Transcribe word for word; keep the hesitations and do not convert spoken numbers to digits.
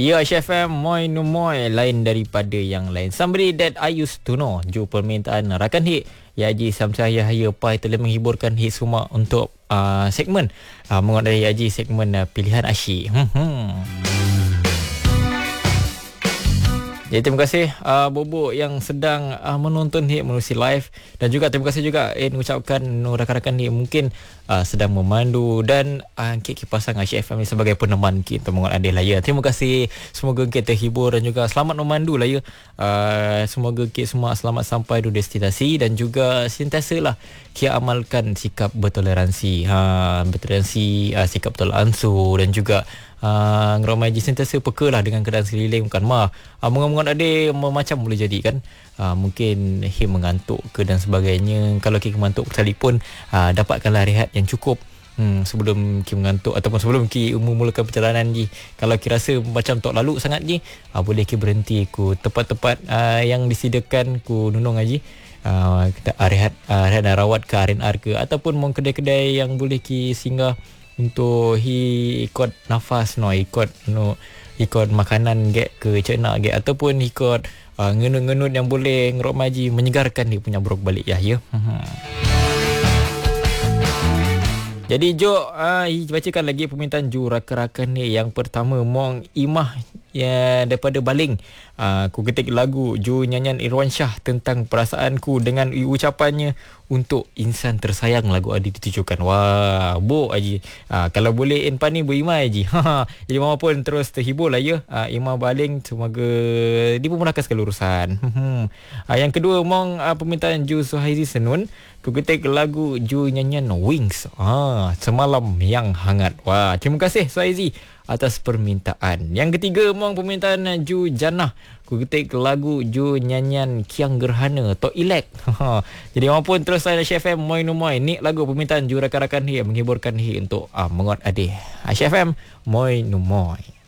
Ya, Chef M, Moy Numoy, lain daripada yang lain. Somebody that I used to know. Ju permintaan rakan hit Ya Haji Samsyah Yahya Pai telah menghiburkan hit semua untuk uh, segmen uh, mengenai Haji segmen uh, pilihan asyik. Hmm. hmm. Jadi terima kasih uh, Bobo yang sedang uh, menonton hit menerusi live, dan juga terima kasih juga eh mengucapkan uh, rakan-rakan hit mungkin uh, sedang memandu dan uh, kek pasang Asyik F M ni sebagai peneman kita menguat adil lah ya. Terima kasih, semoga kita terhibur dan juga selamat memandu lah ya. Uh, semoga kita semua selamat sampai di destinasi, dan juga sentiasalah kita amalkan sikap bertoleransi, ha, bertoleransi, uh, sikap tolak ansur, dan juga Uh, ngeramai je sentiasa peka lah dengan keadaan sekeliling. Bukan mah uh, mengan-mengan ada macam boleh jadi kan, uh, mungkin him mengantuk ke dan sebagainya. Kalau kita mengantuk sekalipun, uh, dapatkanlah rehat yang cukup hmm, sebelum kita mengantuk ataupun sebelum kita memulakan perjalanan je. Kalau kita rasa macam tok lalu sangat je, uh, boleh kita berhenti ku tempat-tempat uh, yang disediakan ku nunung aja. Uh, kita uh, rehat, uh, rehat dan rawat ke R and R ke, ataupun mau kedai-kedai yang boleh kita singgah untuk hi ikut nafas no, ikut no, ikut makanan get ke cerna get, ataupun ikut uh, ngenut-ngenut yang boleh ngerok maji menyegarkan dia punya brok balik ya ya. Hmm. Jadi Jo, uh, bacakan lagi permintaan Ju rakan-rakan ni. Yang pertama, Mong Imah ya, daripada Baling. Uh, aku ketik lagu Ju nyanyian Irwan Shah tentang perasaanku dengan ucapannya untuk insan tersayang. Lagu Adi ditujukan. Wah, Bo Haji. Uh, kalau boleh Enpan ni berimah Haji. Jadi mama pun terus terhibur lah ya. Uh, Imah Baling, semoga dimudahkan segala urusan. uh, yang kedua, Mong uh, permintaan Ju Suhaizi Senun. Aku ketik lagu Ju nyanyian Wings. Ah, Semalam Yang Hangat. Wah, terima kasih Suhaizi atas permintaan. Yang ketiga, Mong permintaan Ju Jannah. Aku ketik lagu Ju nyanyian Kiang Gerhana Tok Ilek. Jadi maupun terus saya Chef M Moy Numoy. Ni lagu permintaan Ju rakan-rakan hi yang menghiburkan hi untuk ah, menguat adik. Chef M Moy Numoy.